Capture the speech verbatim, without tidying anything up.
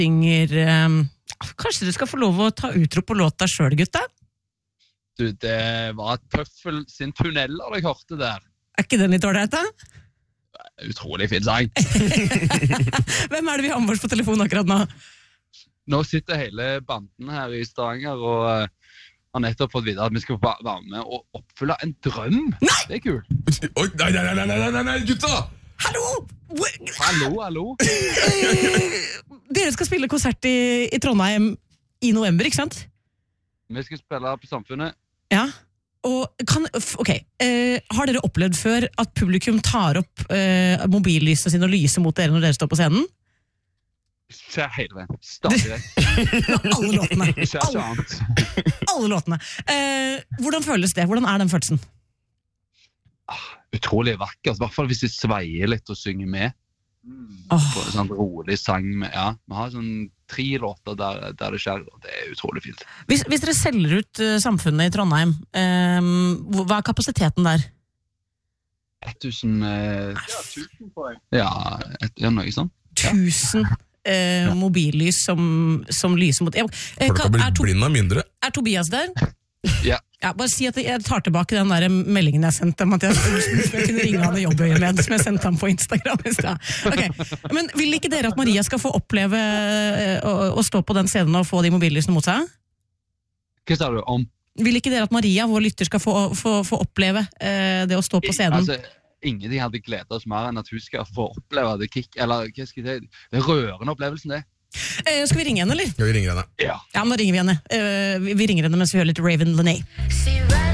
synger um, kanskje du skal få lov å ta utro på låta selv, gutta? Du, det var et Pøffel sin tunneler jeg hørte der. Er ikke den litt ålreit, da? Utrolig fin sang. Hvem er det vi har med oss på telefon akkurat nå? Nå sitter hele banden her i Stavanger og uh, har nettopp fått vite at vi skal få være med og oppfylle en drøm. Nei! Det er kult. Oi, nei, nei, nei, nei, nei, nei, gutta! Hallo! Hallo, hallo. Dere skal spille konsert i, i Trondheim i november, ikke sant? Vi skal spille på Samfunnet. Ja. Og kan, ok, eh, har dere opplevd før at publikum tar opp eh, mobillysene sine og lyser mot dere når dere står på scenen? Skjer hele veien. Stadig vekk. Alle låtene. Det skjer ikke Alle, annet. alle låtene. Eh, hvordan føles det? Hvordan er den følelsen? Ah, utrolig vakkert. I hvert fall hvis de sveier litt og synger med. Åh. På en sånn rolig sang med, ja. Vi har sånn tre låter der, der det skjer, og det er utrolig fint. Hvis, hvis dere selger ut uh, Samfunnet i Trondheim, eh, hva er kapasiteten der? tusen eh, Ja, tusen poeng. Ja, et, ja, noe sånt. Tusen eh, mobillys som, som lyser mot... Eh, Folk kan- har er, blitt to, blind av mindre. er Tobias der? Ja. Ja, bare si at jeg tar tilbake den der meldingen jeg sendte om at jeg, jeg kunne ringe han i jobbøyemed, som jeg sendte ham på Instagram i sted. Okay. Men vil ikke dere at Maria skal få oppleve eh, å, å stå på den scenen og få de mobillysene mot seg? Hva sa du om? Vil ikke dere at Maria, vår lytter, skal få, få, få oppleve eh, det å stå på scenen? Altså, ingenting hadde gledet oss mer enn at hun skal få oppleve det kick, eller hva skal jeg si, det rørende opplevelsen det. Eh, skal vi ringe henne, eller? Skal vi ringe henne? Ja. Ja, nå ringer vi henne. Eh, vi, vi ringer henne mens vi hører litt Raven Lené.